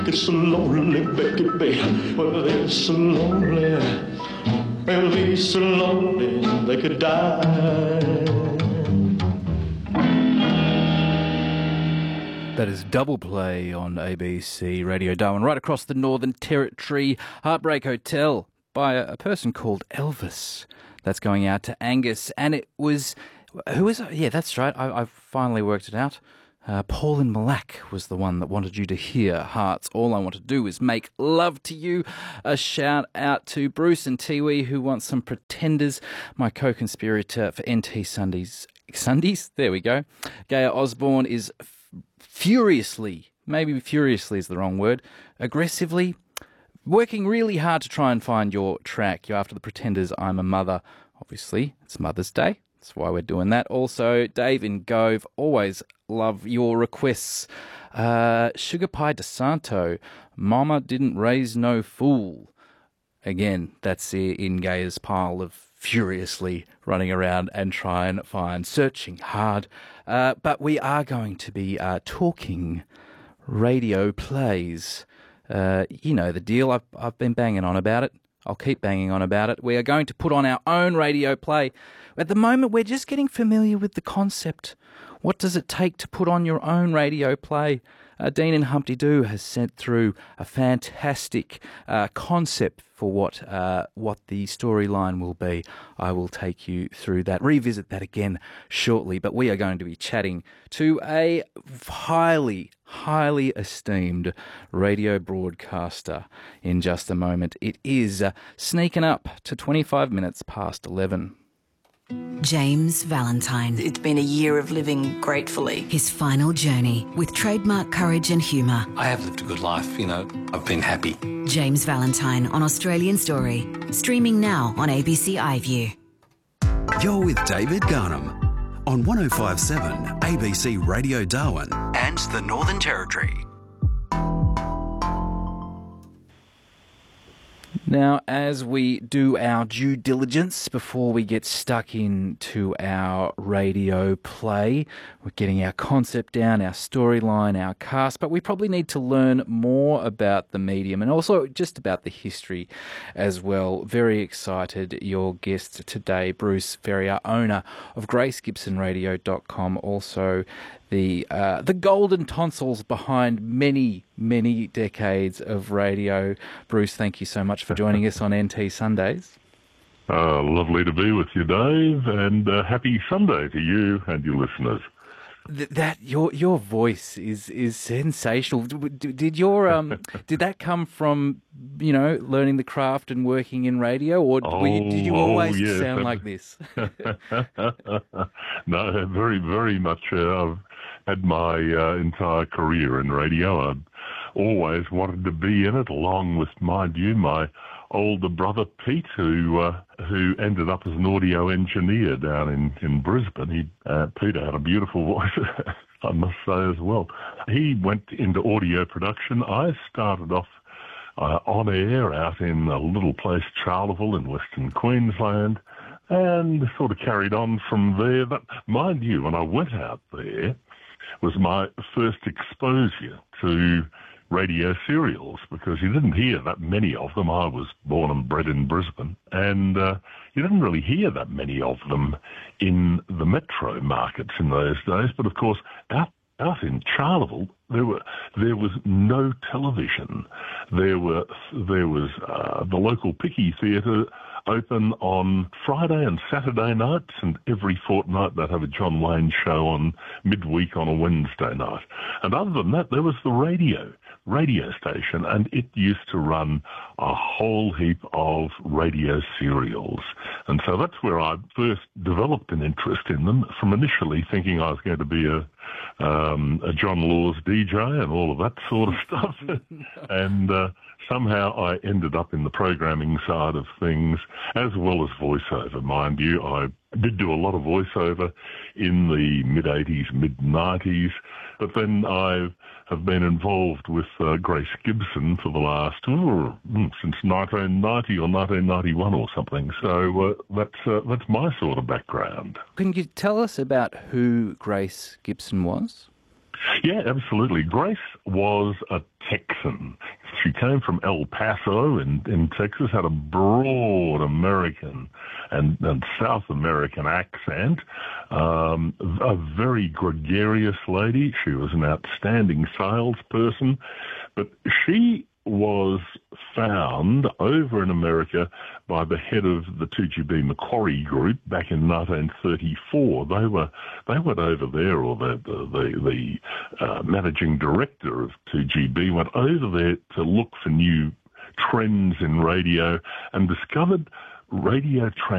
It's so lonely, baby. Well, it's so lonely. They'll be so lonely they could die. That is Double Play on ABC Radio Darwin, right across the Northern Territory. Heartbreak Hotel by a person called Elvis. That's going out to Angus. And it was... Who is it? Yeah, that's right. I finally worked it out. Paulin Malak was the one that wanted you to hear Hearts. All I want to do is make love to you. A shout out to Bruce and Tiwi, who want some Pretenders. My co-conspirator for NT Sundays. There we go. Gaia Osborne is furiously, maybe furiously is the wrong word, aggressively working really hard to try and find your track. You're after the Pretenders, I'm a Mother. Obviously, it's Mother's Day. That's why we're doing that. Also, Dave in Gove, always love your requests. Sugar Pie DeSanto, Mama Didn't Raise No Fool. Again, that's in Gaia's pile of furiously running around and try and find, searching hard. But we are going to be talking radio plays. You know the deal. I've been banging on about it. I'll keep banging on about it. We are going to put on our own radio play. At the moment, we're just getting familiar with the concept. What does it take to put on your own radio play? Dean and Humpty Doo has sent through a fantastic concept for what the storyline will be. I will take you through that, revisit that again shortly. But we are going to be chatting to a highly esteemed radio broadcaster in just a moment. It is sneaking up to 25 minutes past 11. James Valentine. It's been a year of living gratefully. His final journey with trademark courage and humour. I have lived a good life, you know. I've been happy. James Valentine on Australian Story. Streaming now on ABC iView. You're with David Garnham on 105.7 ABC Radio Darwin and the Northern Territory. Now, as we do our due diligence before we get stuck into our radio play, we're getting our concept down, our storyline, our cast, but we probably need to learn more about the medium and also just about the history as well. Very excited. Your guest today, Bruce Ferrier, owner of GraceGibsonRadio.com, also the golden tonsils behind many decades of radio. Bruce, thank you so much for joining us on NT Sundays. Lovely to be with you, Dave, and happy Sunday to you and your listeners. Your voice is sensational. Did your did that come from learning the craft and working in radio, or did you always sound like this? No, very very much. I've had my entire career in radio. I've always wanted to be in it, along with, mind you, my older brother Pete, who ended up as an audio engineer down in Brisbane. Peter had a beautiful voice, I must say as well. He went into audio production. I started off on air out in a little place, Charleville in Western Queensland, and sort of carried on from there. But mind you, when I went out there, was my first exposure to radio serials, because you didn't hear that many of them. I was born and bred in Brisbane, and you didn't really hear that many of them in the metro markets in those days. But of course, out in Charleville, there was no television. There was the local Picky Theatre open on Friday and Saturday nights, and every fortnight they'd have a John Wayne show on midweek on a Wednesday night. And other than that, there was the radio station, and it used to run a whole heap of radio serials. And so that's where I first developed an interest in them, from initially thinking I was going to be a John Laws DJ and all of that sort of stuff. And somehow I ended up in the programming side of things, as well as voiceover, mind you. I did do a lot of voiceover in the mid-80s, mid-90s, but then I have been involved with Grace Gibson for the last, since 1990 or 1991 or something. So that's my sort of background. Can you tell us about who Grace Gibson was? Yeah, absolutely. Grace was a Texan. She came from El Paso in Texas, had a broad American and South American accent, a very gregarious lady. She was an outstanding salesperson, but she was found over in America by the head of the 2GB Macquarie Group back in 1934. They went over there, or the managing director of 2GB went over there to look for new trends in radio and discovered radio